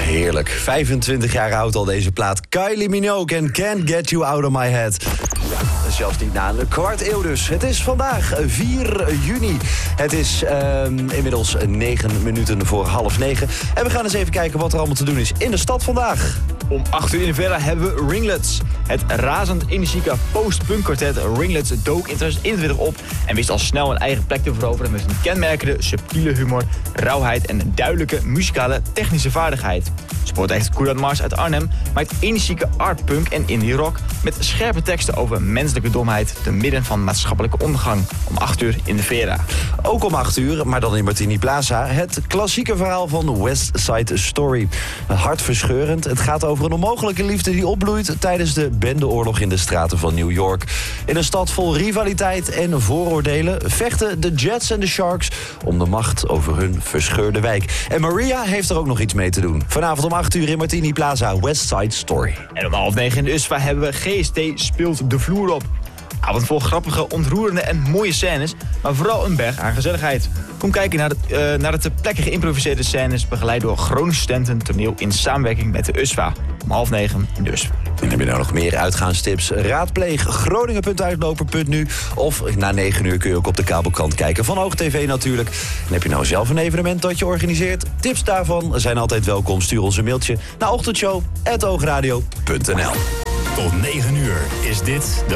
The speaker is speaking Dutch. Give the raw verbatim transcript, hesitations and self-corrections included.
Heerlijk. vijfentwintig jaar oud al deze plaat. Kylie Minogue en Can't Get You Out of My Head. Zelfs niet na een kwart eeuw dus. Het is vandaag vier juni. Het is uh, inmiddels negen minuten voor half negen. En we gaan eens even kijken wat er allemaal te doen is in de stad vandaag. Om acht uur in de Vera hebben we Ringlets. Het razend energieke post-punk kwartet Ringlets dook in twintig eenentwintig op en wist al snel een eigen plek te veroveren met een kenmerkende subtiele humor, rauwheid en een duidelijke muzikale technische vaardigheid. Sportact Courant Mars uit Arnhem maakt energieke artpunk en indie rock met scherpe teksten over menselijke domheid te midden van maatschappelijke ondergang. Om acht uur in de Vera. Ook om acht uur, maar dan in Martini Plaza, het klassieke verhaal van West Side Story. Hartverscheurend. Het gaat over een onmogelijke liefde die opbloeit tijdens de bendeoorlog in de straten van New York. In een stad vol rivaliteit en vooroordelen vechten de Jets en de Sharks om de macht over hun verscheurde wijk. En Maria heeft er ook nog iets mee te doen. Vanavond om acht uur in Martini Plaza, West Side Story. En om half negen in de U S V A hebben we G S T speelt de vloer op. Avond vol grappige, ontroerende en mooie scènes, maar vooral een berg aan gezelligheid. Kom kijken naar de, uh, naar de ter plekke geïmproviseerde scènes, begeleid door Groningse studenten toneel in samenwerking met de U S V A. Om half negen in de U S V A. En heb je nou nog meer uitgaanstips? Raadpleeg groningen punt uitloper punt nu. Of na negen uur kun je ook op de kabelkrant kijken van Hoog T V natuurlijk. En heb je nou zelf een evenement dat je organiseert? Tips daarvan zijn altijd welkom. Stuur ons een mailtje naar ochtendshow apenstaartje oogradio punt n l. Tot negen uur is dit de